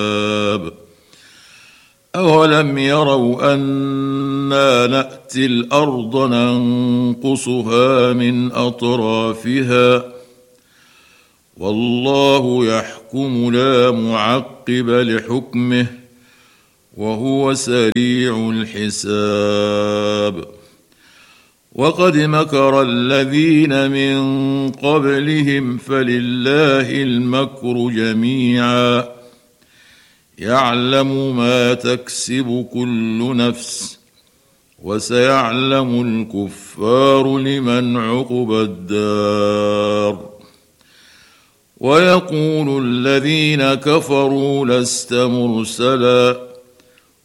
أولم يروا أنا نأتي الأرض ننقصها من أطرافها والله يحكم لا معقب لحكمه وهو سريع الحساب. وقد مكر الذين من قبلهم فلله المكر جميعا يعلم ما تكسب كل نفس وسيعلم الكفار لمن عقبى الدار. ويقول الذين كفروا لست مرسلا